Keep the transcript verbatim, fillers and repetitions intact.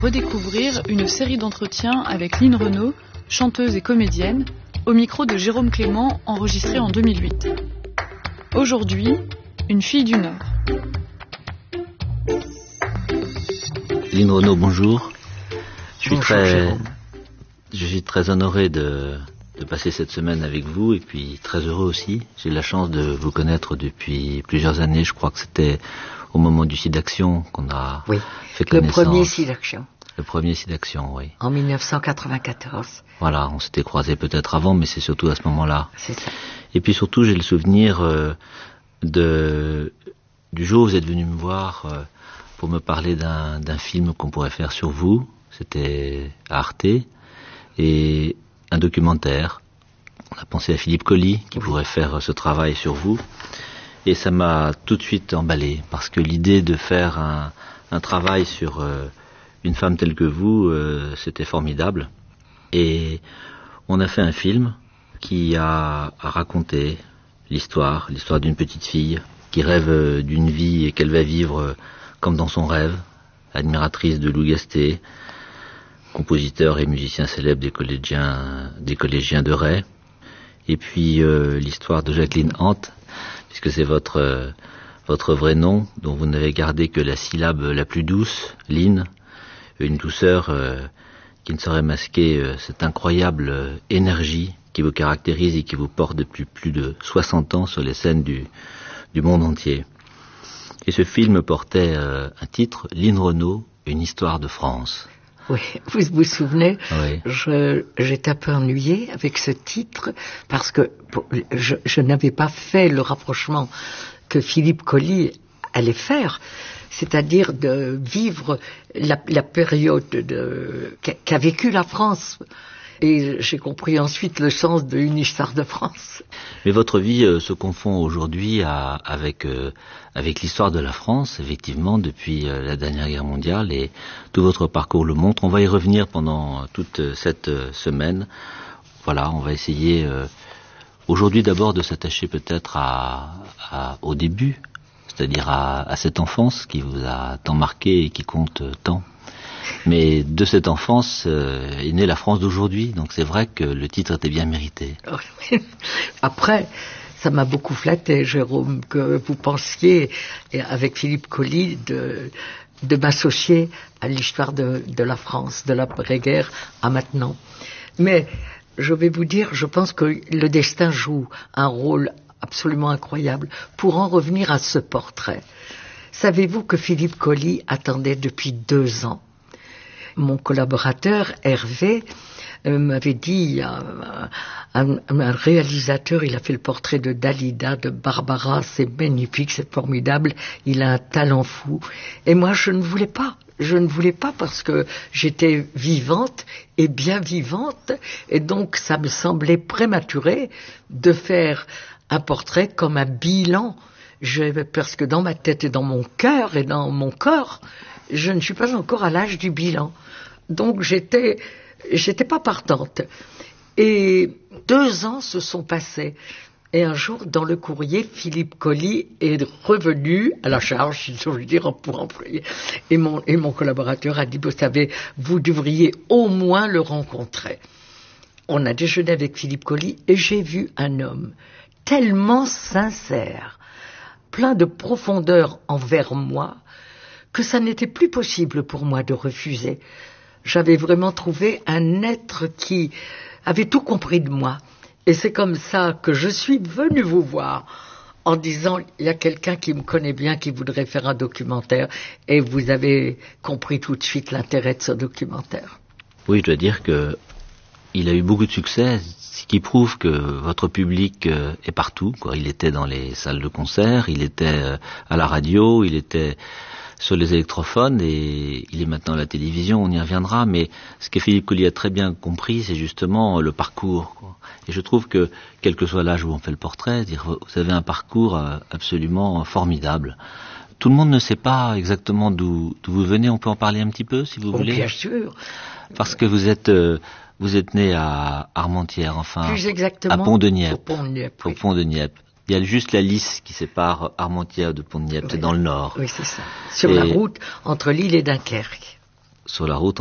Redécouvrir une série d'entretiens avec Line Renaud, chanteuse et comédienne, au micro de Jérôme Clément, enregistré en deux mille huit. Aujourd'hui, une fille du Nord. Line Renaud, bonjour. Je suis bonjour, très, Jérôme. je suis très honoré de, de passer cette semaine avec vous et puis très heureux aussi. J'ai eu la chance de vous connaître depuis plusieurs années. Je crois que c'était au moment du SIDAction qu'on a oui, fait connaissance. Le premier SIDAction. Le premier SIDAction, oui. En dix-neuf cent quatre-vingt-quatorze. Voilà, on s'était croisés peut-être avant, mais c'est surtout à ce moment-là. C'est ça. Et puis surtout, j'ai le souvenir euh, de, du jour où vous êtes venu me voir euh, pour me parler d'un, d'un film qu'on pourrait faire sur vous. C'était à Arte. Et un documentaire. On a pensé à Philippe Colly, qui oui. pourrait faire ce travail sur vous. Et ça m'a tout de suite emballé, parce que l'idée de faire un, un travail sur euh, une femme telle que vous, euh, c'était formidable. Et on a fait un film qui a, a raconté l'histoire, l'histoire d'une petite fille qui rêve d'une vie et qu'elle va vivre comme dans son rêve, admiratrice de Lou Gasté, compositeur et musicien célèbre des collégiens, des collégiens de Ray. Et puis euh, l'histoire de Jacqueline Hante, puisque c'est votre euh, votre vrai nom, dont vous n'avez gardé que la syllabe la plus douce, Line, une douceur euh, qui ne saurait masquer euh, cette incroyable euh, énergie qui vous caractérise et qui vous porte depuis plus de soixante ans sur les scènes du, du monde entier. Et ce film portait euh, un titre, Line Renaud, une histoire de France. Oui, vous vous souvenez, oui. je, j'étais un peu ennuyée avec ce titre parce que je, je n'avais pas fait le rapprochement que Philippe Colly allait faire, c'est-à-dire de vivre la, la période de, qu'a vécu la France. Et j'ai compris ensuite le sens d'une histoire de France. Mais votre vie euh, se confond aujourd'hui à, avec, euh, avec l'histoire de la France, effectivement, depuis euh, la dernière guerre mondiale, et tout votre parcours le montre. On va y revenir pendant toute cette euh, semaine. Voilà, on va essayer euh, aujourd'hui d'abord de s'attacher peut-être à, à, au début, c'est-à-dire à, à cette enfance qui vous a tant marqué et qui compte tant. Mais de cette enfance euh, est née la France d'aujourd'hui, donc c'est vrai que le titre était bien mérité. Après, ça m'a beaucoup flatté, Jérôme, que vous pensiez, avec Philippe Colly, de, de m'associer à l'histoire de, de la France, de l'après-guerre à maintenant. Mais je vais vous dire, je pense que le destin joue un rôle absolument incroyable pour en revenir à ce portrait. Savez-vous que Philippe Colly attendait depuis deux ans? Mon collaborateur, Hervé, euh, m'avait dit, un, un, un réalisateur, il a fait le portrait de Dalida, de Barbara, c'est magnifique, c'est formidable, il a un talent fou. Et moi, je ne voulais pas. Je ne voulais pas parce que j'étais vivante et bien vivante. Et donc, ça me semblait prématuré de faire un portrait comme un bilan. Je, parce que dans ma tête et dans mon cœur et dans mon corps, je ne suis pas encore à l'âge du bilan. Donc j'étais, j'étais pas partante. Et deux ans se sont passés. Et un jour, dans le courrier, Philippe Colly est revenu à la charge, si je veux dire, pour employer. Et mon, et mon collaborateur a dit, vous savez, vous devriez au moins le rencontrer. On a déjeuné avec Philippe Colly et j'ai vu un homme tellement sincère, plein de profondeur envers moi, que ça n'était plus possible pour moi de refuser. J'avais vraiment trouvé un être qui avait tout compris de moi. Et c'est comme ça que je suis venue vous voir en disant, il y a quelqu'un qui me connaît bien, qui voudrait faire un documentaire. Et vous avez compris tout de suite l'intérêt de ce documentaire. Oui, je dois dire que il a eu beaucoup de succès, ce qui prouve que votre public est partout, quoi. Il était dans les salles de concert, il était à la radio, il était sur les électrophones et il est maintenant à la télévision, on y reviendra, mais ce que Philippe Colly a très bien compris, c'est justement le parcours, quoi. Et je trouve que, quel que soit l'âge où on fait le portrait, dire, vous avez un parcours absolument formidable. Tout le monde ne sait pas exactement d'où, d'où vous venez, on peut en parler un petit peu, si vous oh, voulez. Bien sûr. Parce que vous êtes, euh, vous êtes né à Armentières, enfin, plus exactement, à Pont-de-Nièvre. Au Pont-de-Nièvre, oui. Au Pont-de-Nièvre. Il y a juste la Lys qui sépare Armentières de Pont-de-Nièvre, oui. C'est dans le nord. Oui, c'est ça. Sur et la route entre Lille et Dunkerque. sur la route